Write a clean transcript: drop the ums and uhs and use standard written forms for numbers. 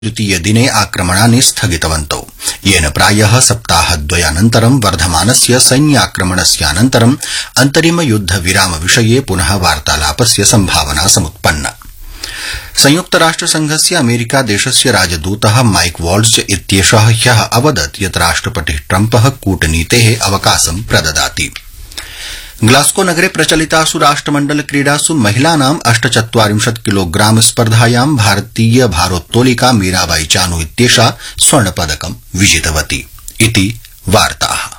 तृतीय दिने आक्रमणानि स्थगितवन्तौ येन प्रायः सप्ताहद्वयानन्तरं वर्धमानस्य सैन्याक्रमणस्यानन्तरं अन्तरिम युद्ध विराम विषये पुनः वार्तालापस्य सम्भावना समुत्पन्ना। संयुक्तराष्ट्रसंघस्य अमेरिका देशस्य राजदूतः माइक वॉल्ज इत्येषः ह्यः अवदत् यत् राष्ट्रपतिः ट्रम्पः कूटनीतेः अवकाशं प्रददाति। ग्लास्को नगरे प्रचलितासु राष्ट्रमण्डल क्रीडासु महिलानां 48 किलोग्राम स्पर्धायां भारतीय भारोत्तोलिका मीराबाई चानू इत्येषा स्वर्णपदकं विजितवती। इति वार्ताः।